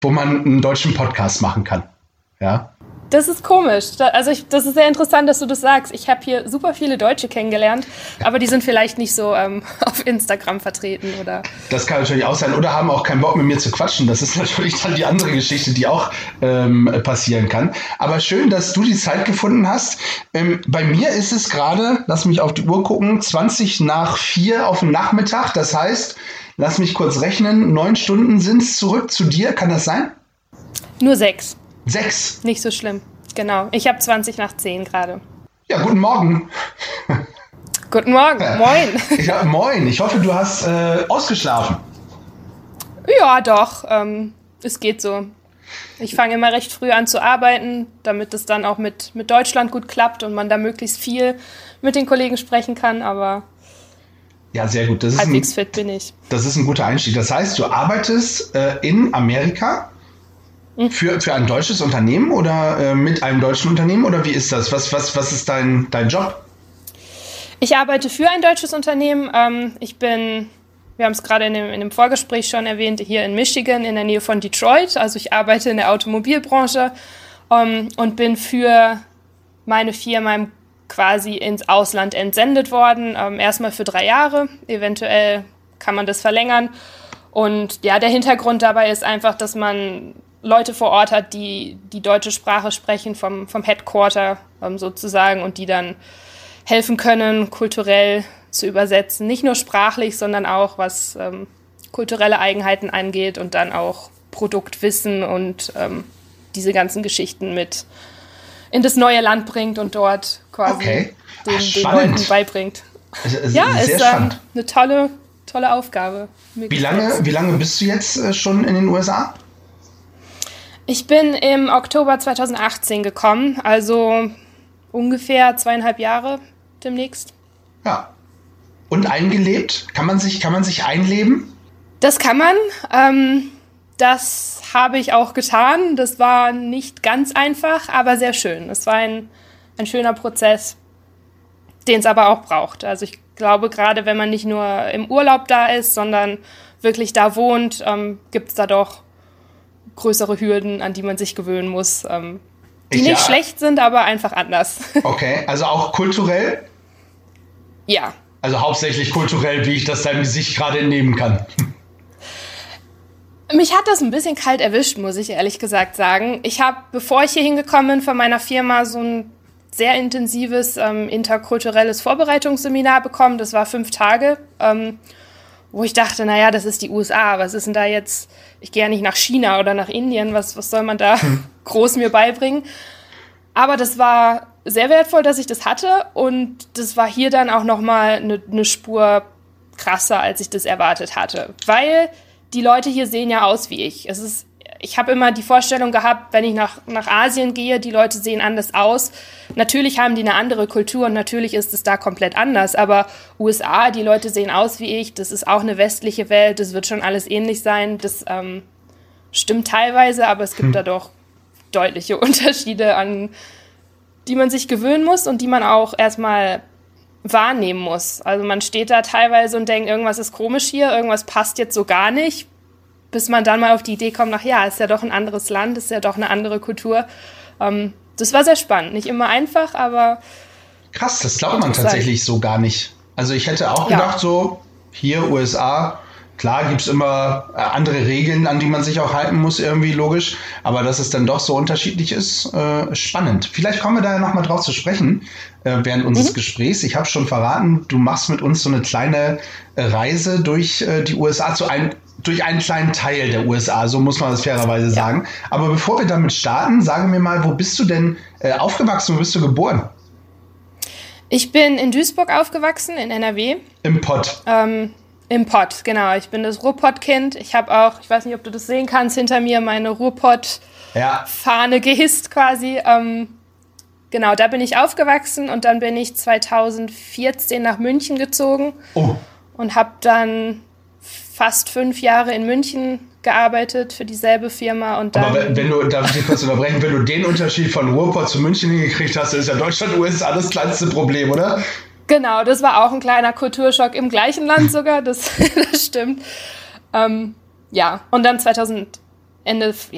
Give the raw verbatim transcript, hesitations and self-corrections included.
wo man einen deutschen Podcast machen kann. Ja. Das ist komisch. Also ich, das ist sehr interessant, dass du das sagst. Ich habe hier super viele Deutsche kennengelernt, aber die sind vielleicht nicht so ähm, auf Instagram vertreten, oder? Das kann natürlich auch sein. Oder haben auch keinen Bock, mit mir zu quatschen. Das ist natürlich dann die andere Geschichte, die auch ähm, passieren kann. Aber schön, dass du die Zeit gefunden hast. Ähm, bei mir ist es gerade, lass mich auf die Uhr gucken, zwanzig nach vier auf den Nachmittag. Das heißt, lass mich kurz rechnen, neun Stunden sind es zurück zu dir. Kann das sein? Nur sechs. Sechs? Nicht so schlimm, genau. Ich habe zwanzig nach zehn gerade. Ja, guten Morgen. Guten Morgen, ja. Moin. Ja, moin, ich hoffe, du hast äh, ausgeschlafen. Ja, doch, ähm, es geht so. Ich fange immer recht früh an zu arbeiten, damit es dann auch mit, mit Deutschland gut klappt und man da möglichst viel mit den Kollegen sprechen kann, aber ja, sehr gut. Das ist halbwegs ein, fit bin ich. Das ist ein guter Einstieg. Das heißt, du arbeitest äh, in Amerika Für, für ein deutsches Unternehmen oder äh, mit einem deutschen Unternehmen oder wie ist das? Was, was, was ist dein, dein Job? Ich arbeite für ein deutsches Unternehmen. Ähm, ich bin, wir haben es gerade in dem, in dem Vorgespräch schon erwähnt, hier in Michigan in der Nähe von Detroit. Also ich arbeite in der Automobilbranche ähm, und bin für meine Firma quasi ins Ausland entsendet worden. Ähm, erstmal für drei Jahre, eventuell kann man das verlängern. Und ja, der Hintergrund dabei ist einfach, dass man Leute vor Ort hat, die die deutsche Sprache sprechen, vom, vom Headquarter ähm, sozusagen, und die dann helfen können, kulturell zu übersetzen. Nicht nur sprachlich, sondern auch, was ähm, kulturelle Eigenheiten angeht und dann auch Produktwissen und ähm, diese ganzen Geschichten mit in das neue Land bringt und dort quasi okay. den, Ach, den Leuten beibringt. Also, also ja, sehr ist ähm, eine tolle, tolle Aufgabe. Wie lange, wie lange bist du jetzt äh, schon in den U S A? Ich bin im Oktober zwanzig achtzehn gekommen, also ungefähr zweieinhalb Jahre demnächst. Ja. Und eingelebt? Kann man sich, kann man sich einleben? Das kann man. Ähm, das habe ich auch getan. Das war nicht ganz einfach, aber sehr schön. Es war ein, ein schöner Prozess, den es aber auch braucht. Also ich glaube, gerade wenn man nicht nur im Urlaub da ist, sondern wirklich da wohnt, ähm, gibt es da doch größere Hürden, an die man sich gewöhnen muss, ähm, die ich, nicht ja. schlecht sind, aber einfach anders. Okay, also auch kulturell? Ja. Also hauptsächlich kulturell, wie ich das deinem Gesicht gerade entnehmen kann. Mich hat das ein bisschen kalt erwischt, muss ich ehrlich gesagt sagen. Ich habe, bevor ich hier hingekommen bin, von meiner Firma so ein sehr intensives ähm, interkulturelles Vorbereitungsseminar bekommen. Das war fünf Tage, ähm, wo ich dachte, naja, das ist die U S A. Was ist denn da jetzt? Ich gehe ja nicht nach China oder nach Indien. Was, was soll man da hm. groß mir beibringen? Aber das war sehr wertvoll, dass ich das hatte. Und das war hier dann auch nochmal eine, eine Spur krasser, als ich das erwartet hatte. Weil die Leute hier sehen ja aus wie ich. Es ist, ich habe immer die Vorstellung gehabt, wenn ich nach, nach Asien gehe, die Leute sehen anders aus. Natürlich haben die eine andere Kultur und natürlich ist es da komplett anders. Aber U S A, die Leute sehen aus wie ich. Das ist auch eine westliche Welt. Das wird schon alles ähnlich sein. Das ähm, stimmt teilweise, aber es gibt hm. da doch deutliche Unterschiede, an die man sich gewöhnen muss und die man auch erstmal wahrnehmen muss. Also man steht da teilweise und denkt, irgendwas ist komisch hier, irgendwas passt jetzt so gar nicht, bis man dann mal auf die Idee kommt, ach ja, ist ja doch ein anderes Land, ist ja doch eine andere Kultur. Ähm, das war sehr spannend. Nicht immer einfach, aber krass, das glaubt man tatsächlich so gar nicht. Also ich hätte auch ja. gedacht, so hier U S A, klar gibt es immer äh, andere Regeln, an die man sich auch halten muss, irgendwie logisch. Aber dass es dann doch so unterschiedlich ist, äh, spannend. Vielleicht kommen wir da ja nochmal drauf zu sprechen äh, während unseres mhm. Gesprächs. Ich habe schon verraten, du machst mit uns so eine kleine äh, Reise durch äh, die U S A, zu ein, durch einen kleinen Teil der U S A, so muss man das fairerweise ja. sagen. Aber bevor wir damit starten, sage mir mal, wo bist du denn äh, aufgewachsen, wo bist du geboren? Ich bin in Duisburg aufgewachsen, in N R W. Im Pott. Ähm, Im Pott, genau. Ich bin das Ruhrpott-Kind. Ich habe auch, ich weiß nicht, ob du das sehen kannst, hinter mir meine Ruhrpott-Fahne ja. gehisst quasi. Ähm, genau, da bin ich aufgewachsen und dann bin ich zweitausendvierzehn nach München gezogen oh. und habe dann fast fünf Jahre in München gearbeitet für dieselbe Firma. Und dann aber wenn, wenn du, darf ich dich kurz unterbrechen, wenn du den Unterschied von Ruhrpott zu München hingekriegt hast, dann ist ja Deutschland, U S A das kleinste Problem, oder? Genau, das war auch ein kleiner Kulturschock im gleichen Land sogar, das, das stimmt. Ähm, ja, und dann zweitausend, Ende, ja,